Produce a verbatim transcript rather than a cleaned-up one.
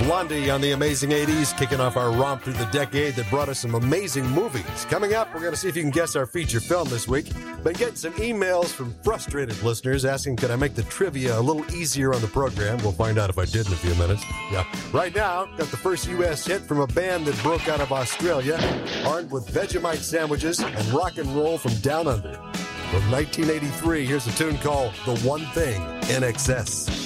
Blondie on the amazing eighties, kicking off our romp through the decade that brought us some amazing movies. Coming up, we're going to see if you can guess our feature film this week. Been getting some emails from frustrated listeners asking, could I make the trivia a little easier on the program? We'll find out if I did in a few minutes. Yeah. Right now, got the first U S hit from a band that broke out of Australia, armed with Vegemite sandwiches and rock and roll from down under. From nineteen eighty-three, here's a tune called The One Thing, N X S.